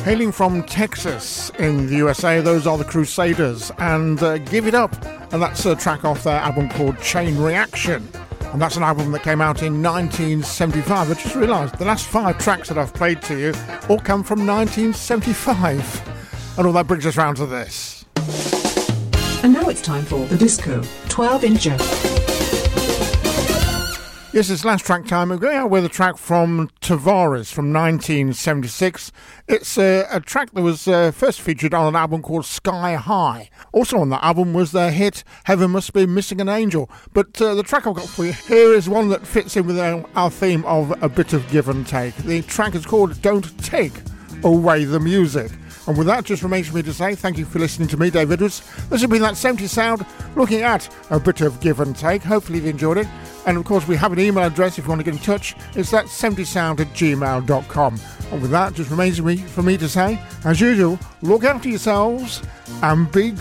Hailing from Texas in the USA, those are the Crusaders, and Give It Up, and that's a track off their album called Chain Reaction, and that's an album that came out in 1975. I just realised the last 5 tracks that I've played to you all come from 1975, and all that brings us round to this. And now it's time for the Disco 12-incher. Yes, it's last track time. We're going out with a track from Tavares from 1976. It's a track that was first featured on an album called Sky High. Also on that album was their hit Heaven Must Be Missing an Angel. But the track I've got for you here is one that fits in with our theme of a bit of give and take. The track is called Don't Take Away the Music. And with that, just remains for me to say thank you for listening to me, Dave Edwards. This has been That 70s Sound, looking at a bit of give and take. Hopefully you've enjoyed it. And of course, we have an email address if you want to get in touch. It's that70sound@gmail.com. And with that, just remains for me to say, as usual, look after yourselves and be